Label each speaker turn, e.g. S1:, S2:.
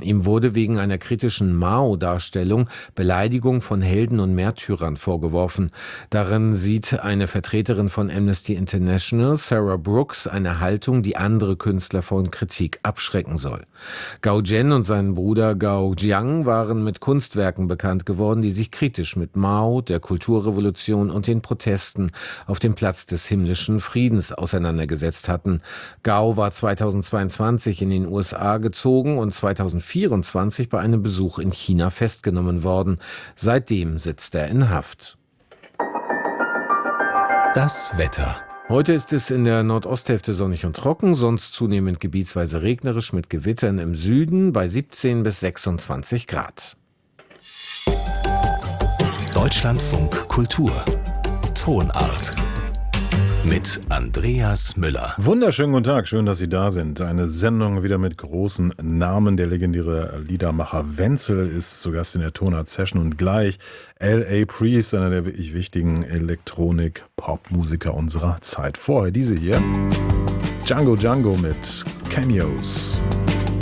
S1: Ihm wurde wegen einer kritischen Mao-Darstellung Beleidigung von Helden und Märtyrern vorgeworfen. Darin sieht eine Vertreterin von Amnesty International, Sarah Brooks, eine Haltung, die andere Künstler von Kritik abschrecken soll. Gao Zhen und sein Bruder Gao Jiang waren mit Kunstwerken bekannt geworden, die sich kritisch mit Mao, der Kulturrevolution und den Protesten auf dem Platz des himmlischen Friedens auseinandergesetzt hatten. Gao war 2022 in den USA gezogen und 2024 bei einem Besuch in China festgenommen worden. Seitdem sitzt er in Haft.
S2: Das Wetter.
S1: Heute ist es in der Nordosthälfte sonnig und trocken, sonst zunehmend gebietsweise regnerisch mit Gewittern im Süden bei 17 bis 26 Grad.
S2: Deutschlandfunk Kultur. Tonart. Mit Andreas Müller.
S3: Wunderschönen guten Tag, schön, dass Sie da sind. Eine Sendung wieder mit großen Namen. Der legendäre Liedermacher Wenzel ist zu Gast in der Tonart-Session und gleich L.A. Priest, einer der wirklich wichtigen Elektronik-Pop-Musiker unserer Zeit. Vorher diese hier, Django mit Cameos.